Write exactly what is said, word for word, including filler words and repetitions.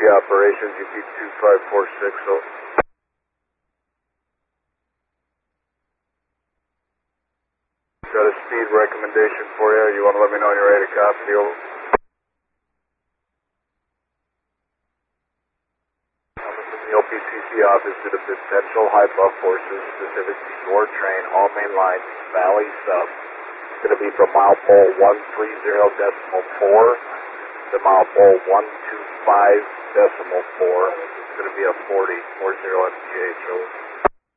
operations, U P two five four six. Got a speed recommendation for you. You want to let me know when you're ready to copy? Over. The O P C C office to the potential high buff forces specific to your train, all main lines, Valley Sub. It's going to be from mile pole one three zero decimal four to mile pole one two five decimal four. It's going to be a forty, forty M P H.